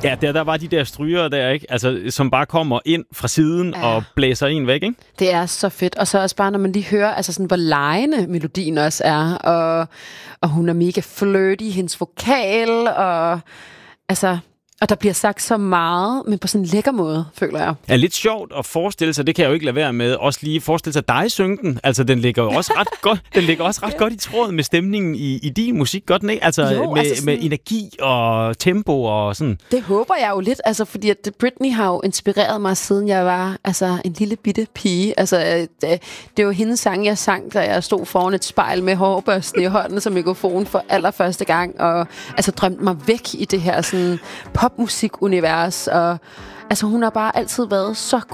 Ja, der var de der strygere der, ikke? Altså, som bare kommer ind fra siden og blæser en væk, ikke? Det er så fedt. Og så også bare, når man lige hører, altså sådan, hvor legende melodien også er. Og hun er mega flirty, hendes vokal, og altså... Og der bliver sagt så meget, men på sådan en lækker måde, føler jeg. Ja, lidt sjovt at forestille sig, det kan jeg jo ikke lade være med, også lige forestille sig dig synge den. Altså, den ligger jo også ret godt, godt i tråd med stemningen i din musik, godt den ikke? Altså, jo, med, altså sådan, med energi og tempo og sådan. Det håber jeg jo lidt, altså, fordi at Britney har jo inspireret mig, siden jeg var en lille bitte pige. Altså, det var hendes sang, jeg sang, da jeg stod foran et spejl med hårbørsten i hånden som mikrofon for allerførste gang, og altså drømte mig væk i det her sådan popmusikunivers, og altså hun har bare altid været så